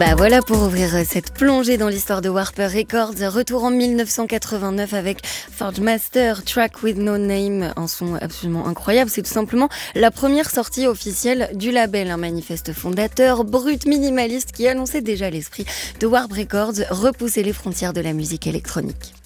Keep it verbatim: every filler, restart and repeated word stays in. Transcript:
Bah voilà pour ouvrir cette plongée dans l'histoire de Warper Records. Retour en mille neuf cent quatre-vingt-neuf avec Forge Master, Track with No Name, un son absolument incroyable. C'est tout simplement la première sortie officielle du label, un manifeste fondateur, brut, minimaliste, qui annonçait déjà l'esprit de Warp Records, repousser les frontières de la musique électronique.